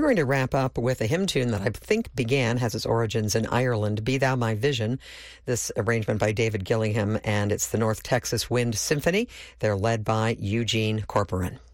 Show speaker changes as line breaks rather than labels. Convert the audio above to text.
We're going to wrap up with a hymn tune that I think has its origins in Ireland, Be Thou My Vision. This arrangement by David Gillingham, and it's the North Texas Wind Symphony. They're led by Eugene Corporan.